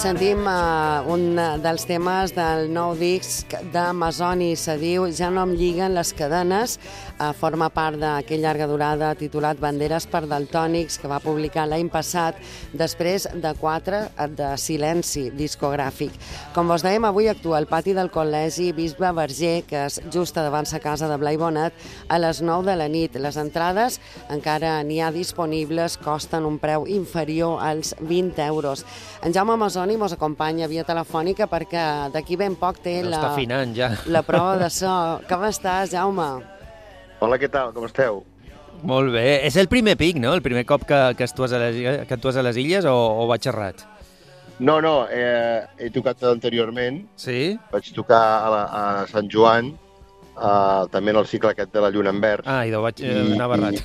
Sentim un dels temes del nou disc de Masoni, se diu Ja no em lliguen les cadenes, forma part d'aquell llarga durada titulat Banderes per daltònics que va publicar l'any passat després de 4 de silenci discogràfic. Com vos dèiem, avui actua al pati del Col·legi Bisbe Verger, que és just davant sa casa de Blai Bonet, a les 9 de la nit. Les entrades encara n'hi ha disponibles, costen un preu inferior als 20 euros. En Jaume Masoni mos acompanya via telefònica perquè d'aquí ben poc té està afinant, ja. la prova de so. Com estàs, Jaume? Hola, què tal? Com esteu? Molt bé. És el primer pic, no? El primer cop que actues a les Illes o vaig errat? No, he tocat anteriorment. Sí? Vaig tocar a Sant Joan, també en el cicle aquest de la Lluna en Verd. Ah, idò vaig anar barrat.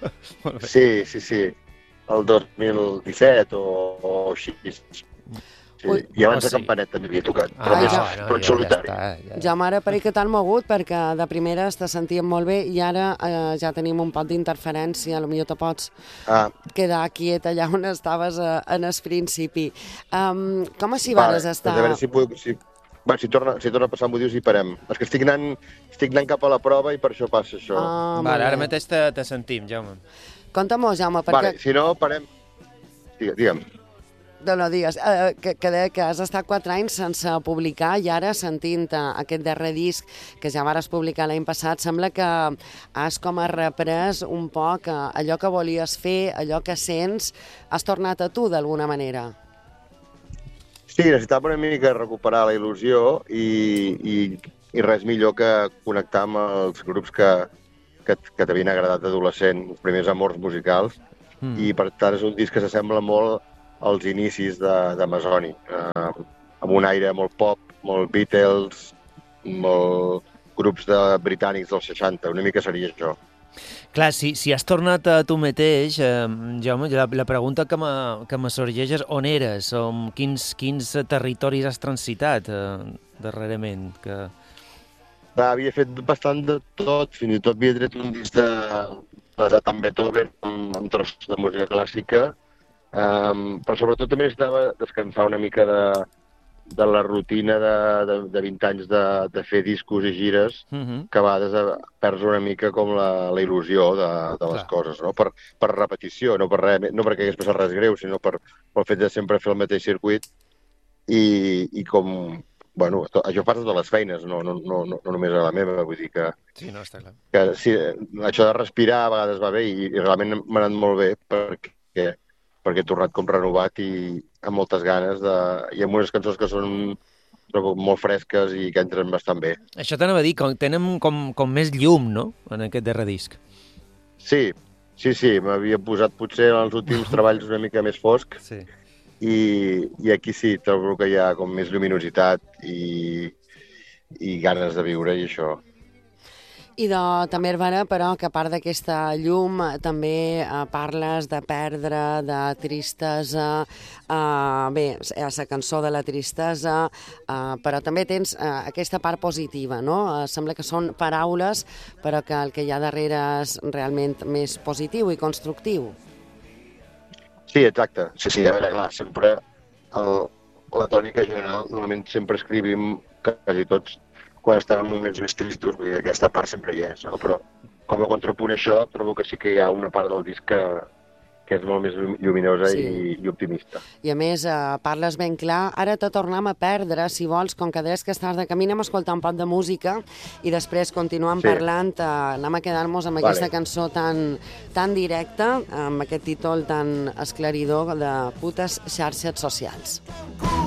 Sí. El 2017 o així. Sí. I abans de Campanet també havia tocat, però en solitari. Ja m'ara parell que t'han mogut, perquè de primeres te sentíem molt bé i ara ja tenim un pot d'interferència, potser te pots quedar quiet allà on estaves en el principi. Com així vares estar? A veure si torna a passar amb motius i parem. És que estic anant cap a la prova i per això passa això. Vale, ara mateix te sentim, Jaume. Conta-m'ho, Jaume, perquè... Vale, si no, parem... Digue'm. No digues, que deia que has estat 4 anys sense publicar i ara sentint aquest darrer disc que ja vares publicar l'any passat, sembla que has com a reprès un poc allò que volies fer, allò que sents, has tornat a tu d'alguna manera. Sí, necessitava una mica recuperar la il·lusió i res millor que connectar amb els grups que t'havien agradat adolescent, els primers amors musicals, i per tant és un disc que s'assembla molt als inicis de Masoni, amb un aire molt pop, molt Beatles, molt grups britànics dels 60, una mica seria això. Clar, si has tornat a tu mateix, Jaume, la pregunta que me sorgeix és on eres, quins territoris has transitat darrerament? Havia fet bastant de tot, fins i tot havia tret un disc de Beethoven amb trossos de música clàssica, però sobretot també necessitava descansar una mica de la rutina de 20 anys de fer discos i gires, que a vegades perds una mica com la il·lusió de les coses, no? Per repetició, no perquè hagués passat res greu, sinó pel fet de sempre fer el mateix circuit i com... Bueno, això fa totes les feines, no només a la meva, vull dir que... Sí, no, està clar. Que sí, això de respirar a vegades va bé i realment m'ha anat molt bé perquè he tornat com renovat i amb moltes ganes i amb unes cançons que són molt fresques i que entren bastant bé. Això t'anava a dir, tenen com més llum, no?, en aquest darrer disc. Sí, m'havia posat potser en els últims treballs una mica més fosc. Sí. I aquí sí, trobo que hi ha com més lluminositat i ganes de viure i això. I també és vera, però, que a part d'aquesta llum també parles de perdre, de tristesa, bé, la cançó de la tristesa, però també tens aquesta part positiva, no? Sembla que són paraules, però que el que hi ha darrere és realment més positiu i constructiu. Sí, exacte. Sí, a veure, clar, sempre la tònica general, normalment sempre escrivim quasi tots quan estem en moments més tristos, vull dir, aquesta part sempre hi és, no? Però com a contrapunt això, trobo que sí que hi ha una part del disc que és molt més lluminosa i optimista. I a més, parles ben clar, ara te tornem a perdre, si vols, com que deies que estàs de camí, anem a escoltar un poc de música i després continuem parlant, anem a quedar-nos amb aquesta cançó tan directa, amb aquest títol tan esclaridor de Putes xarxes socials.